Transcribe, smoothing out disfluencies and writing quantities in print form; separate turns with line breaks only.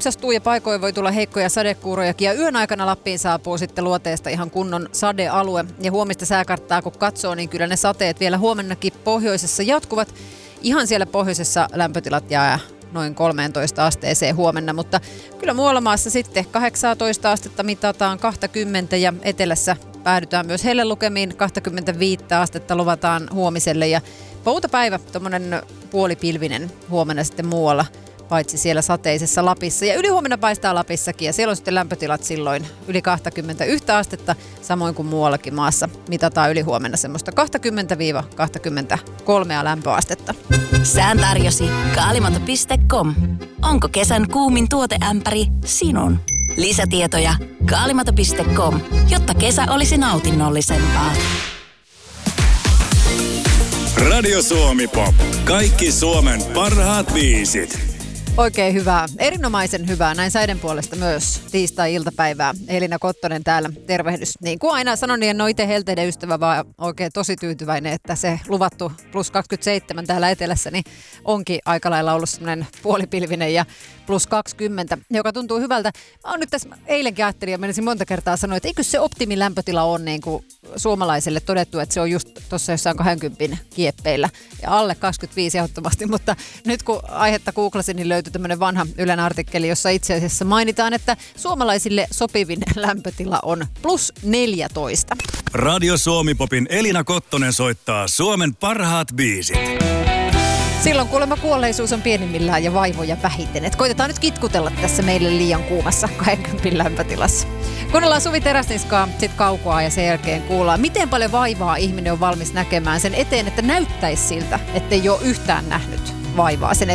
loksastuu ja paikoin voi tulla heikkoja sadekuurojakin. Ja yön aikana Lappiin saapuu sitten luoteesta ihan kunnon sadealue. Ja huomista sääkarttaa kun katsoo, niin kyllä ne sateet vielä huomennakin pohjoisessa jatkuvat. Ihan siellä pohjoisessa lämpötilat jää noin 13 asteeseen huomenna, mutta kyllä muualla maassa sitten 18 astetta mitataan 20 ja etelässä päädytään myös hellelukemiin 25 astetta luvataan huomiselle ja poutapäivä, tuommoinen puolipilvinen huomenna sitten muualla, paitsi siellä sateisessa Lapissa. Ja ylihuomenna paistaa Lapissakin ja siellä on sitten lämpötilat silloin yli 21 astetta, samoin kuin muuallakin maassa mitataan ylihuomenna semmoista 20-23 lämpöastetta.
Sään tarjosi kaalimato.com. Onko kesän kuumin tuoteämpäri sinun? Lisätietoja kaalimato.com, jotta kesä olisi nautinnollisempaa.
Radio Suomi Pop. Kaikki Suomen parhaat biisit.
Oikein hyvää, erinomaisen hyvää, näin säiden puolesta myös tiistai-iltapäivää. Elina Kottonen täällä, tervehdys. Niin kuin aina sanon, niin en ole itse helteiden ystävä, vaan oikein tosi tyytyväinen, että se luvattu plus 27 täällä etelässä niin onkin aika lailla ollut semmoinen puolipilvinen ja plus 20, joka tuntuu hyvältä. Mä oon nyt tässä eilenkin ajattelin ja menisin monta kertaa sanoa, että eikö se optimilämpötila on niin kuin suomalaiselle todettu, että se on just tuossa jossain 20 kieppeillä ja alle 25 ehdottomasti, mutta nyt kun aihetta googlasin, niin löytyi tämmöinen vanha Ylen artikkeli, jossa itse asiassa mainitaan, että suomalaisille sopivin lämpötila on plus 14.
Radio Suomi Popin Elina Kottonen soittaa Suomen parhaat biisit.
Silloin kuulemma kuolleisuus on pienimmillään ja vaivoja vähiten. Et koitetaan nyt kitkutella tässä meille liian kuumassa 20 lämpötilassa. Kuunnellaan Suvi Teräsniskaa, sit Kaukoa ja sen jälkeen kuullaan, miten paljon vaivaa ihminen on valmis näkemään sen eteen, että näyttäisi siltä, ettei ole yhtään nähnyt vaivaa sen eteen.